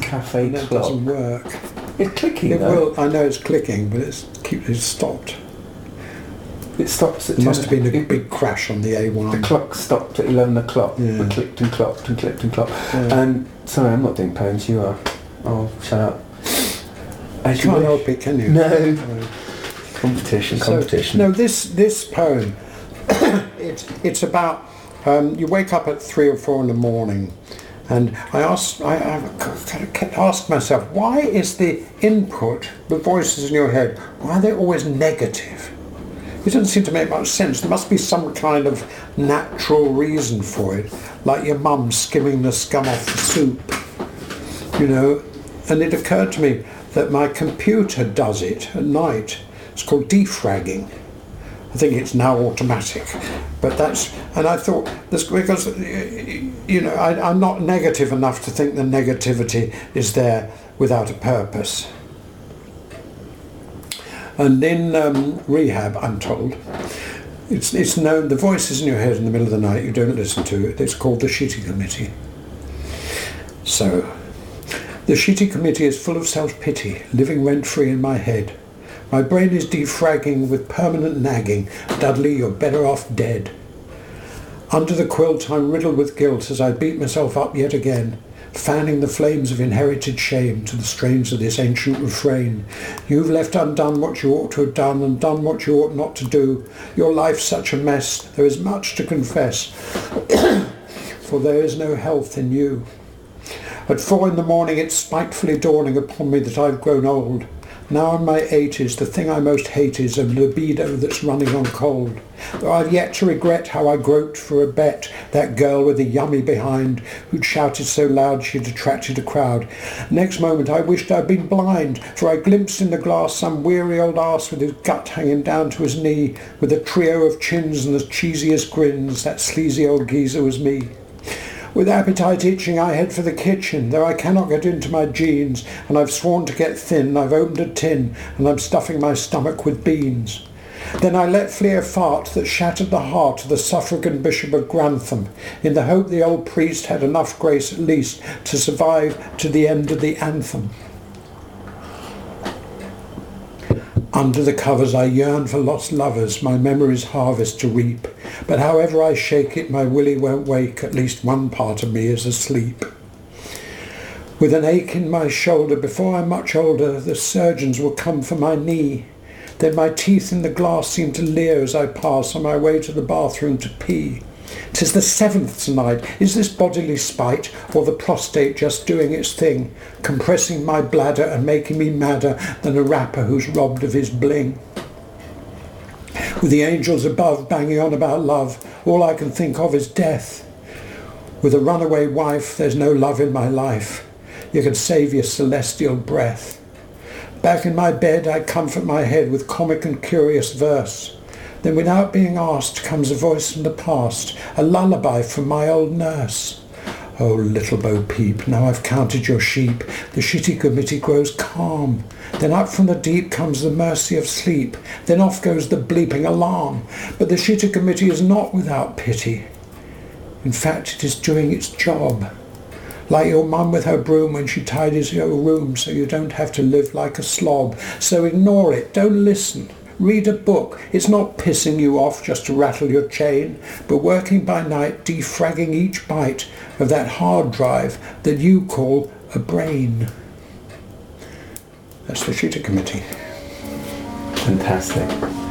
cafe and it clock. doesn't work. It's clicking It though. will. I know it's clicking, but it's stopped. It stops at There must have 10. been a big crash on the A1. The clock stopped at 11 o'clock. Yeah. It clicked and clocked and clicked and clocked. Yeah. Sorry, I'm not doing poems, you are. Oh, shut up. You can't help it, can you? No. Competition. No, this poem, it's about, you wake up at 3 or 4 in the morning, and I kept asking myself, why is the input, the voices in your head, why are they always negative? It doesn't seem to make much sense. There must be some kind of natural reason for it, like your mum skimming the scum off the soup, you know. And it occurred to me that my computer does it at night. It's called defragging. I think it's now automatic, but and I thought, this, because, you know, I'm not negative enough to think the negativity is there without a purpose. And in rehab, I'm told, it's known, the voices in your head in the middle of the night, you don't listen to it, it's called the Shitty Committee. So, the Shitty Committee is full of self-pity, living rent-free in my head. My brain is defragging with permanent nagging. Dudley, you're better off dead. Under the quilt, I'm riddled with guilt as I beat myself up yet again, fanning the flames of inherited shame to the strains of this ancient refrain. You've left undone what you ought to have done and done what you ought not to do. Your life's such a mess, there is much to confess, for there is no health in you. At 4 in the morning, it's spitefully dawning upon me that I've grown old. Now in my 80s, the thing I most hate is a libido that's running on cold. Though I've yet to regret how I groped for a bet, that girl with the yummy behind, who'd shouted so loud she'd attracted a crowd. Next moment I wished I'd been blind, for I glimpsed in the glass some weary old arse with his gut hanging down to his knee, with a trio of chins and the cheesiest grins. That sleazy old geezer was me. With appetite itching, I head for the kitchen, though I cannot get into my jeans, and I've sworn to get thin. I've opened a tin, and I'm stuffing my stomach with beans. Then I let flee a fart that shattered the heart of the suffragan Bishop of Grantham, in the hope the old priest had enough grace at least to survive to the end of the anthem. Under the covers I yearn for lost lovers, my memory's harvest to reap. But however I shake it, my willy won't wake, at least one part of me is asleep. With an ache in my shoulder, before I'm much older, the surgeons will come for my knee. Then my teeth in the glass seem to leer as I pass on my way to the bathroom to pee. 'Tis the 7th tonight. Is this bodily spite, or the prostate just doing its thing, compressing my bladder and making me madder than a rapper who's robbed of his bling? With the angels above banging on about love, all I can think of is death. With a runaway wife, there's no love in my life. You can save your celestial breath. Back in my bed, I comfort my head with comic and curious verse. Then without being asked comes a voice from the past, a lullaby from my old nurse. Oh, little Bo Peep, now I've counted your sheep. The Shitty Committee grows calm. Then up from the deep comes the mercy of sleep. Then off goes the bleeping alarm. But the Shitty Committee is not without pity. In fact, it is doing its job. Like your mum with her broom when she tidies your room so you don't have to live like a slob. So ignore it, don't listen. Read a book. It's not pissing you off just to rattle your chain, but working by night, defragging each byte of that hard drive that you call a brain. That's the Shitty Committee. Fantastic.